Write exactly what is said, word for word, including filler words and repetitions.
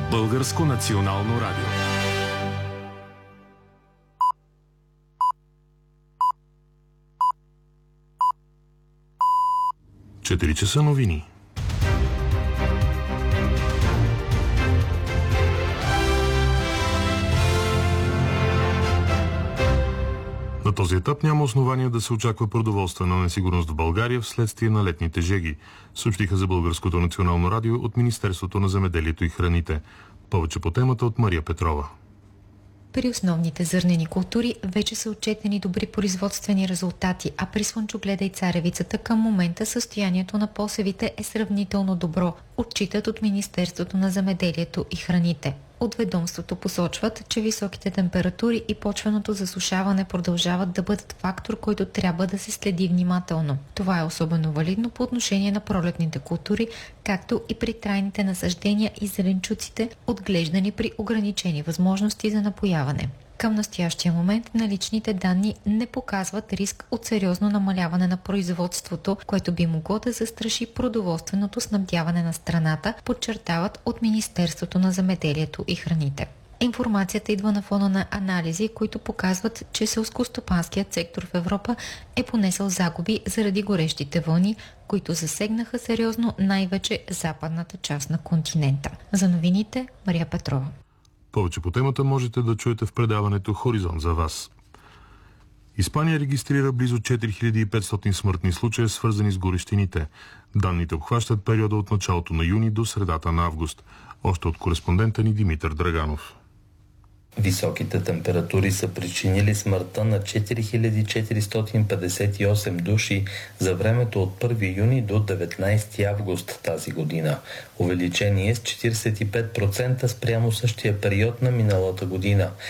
Българско национално радио. четири часа новини. На този етап няма основания да се очаква продоволствена несигурност в България вследствие на летните жеги, съобщиха за Българското национално радио от Министерството на земеделието и храните. Повече по темата от Мария Петрова. При основните зърнени култури вече са отчетени добри производствени резултати, а при слънчогледа и царевицата към момента състоянието на посевите е сравнително добро, отчитат от Министерството на земеделието и храните. От ведомството посочват, че високите температури и почвеното засушаване продължават да бъдат фактор, който трябва да се следи внимателно. Това е особено валидно по отношение на пролетните култури, както и при трайните насаждения и зеленчуците, отглеждани при ограничени възможности за напояване. Към настоящия момент наличните данни не показват риск от сериозно намаляване на производството, което би могло да застраши продоволственото снабдяване на страната, подчертават от Министерството на земеделието и храните. Информацията идва на фона на анализи, които показват, че селскостопанският сектор в Европа е понесъл загуби заради горещите вълни, които засегнаха сериозно най-вече западната част на континента. За новините, Мария Петрова. Повече по темата можете да чуете в предаването «Хоризонт за вас». Испания регистрира близо четири хиляди и петстотин смъртни случая, свързани с горещините. Данните обхващат периода от началото на юни до средата на август. Още от кореспондента ни Димитър Драганов. Високите температури са причинили смъртта на четири хиляди четиристотин петдесет и осем души за времето от първи юни до деветнайсети август тази година. Увеличение с четирийсет и пет процента спрямо същия период на миналата година.